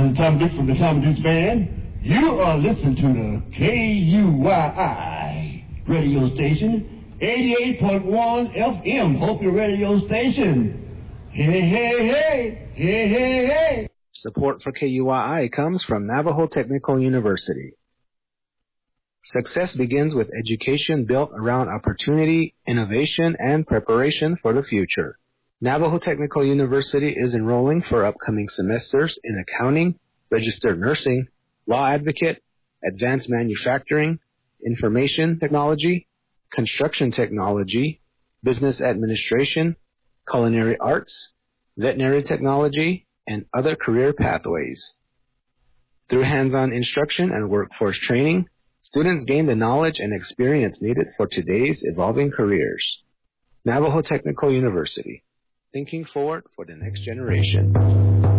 is Tom Dix from the Tom Dix Band. You are listening to the KUYI radio station, 88.1 FM. Hope your radio station. Hey, hey, hey, hey, hey, hey. Support for KUYI comes from Navajo Technical University. Success begins with education built around opportunity, innovation, and preparation for the future. Navajo Technical University is enrolling for upcoming semesters in accounting, registered nursing, law advocate, advanced manufacturing, information technology, construction technology, business administration, culinary arts, veterinary technology, and other career pathways. Through hands-on instruction and workforce training, students gain the knowledge and experience needed for today's evolving careers. Navajo Technical University, thinking forward for the next generation.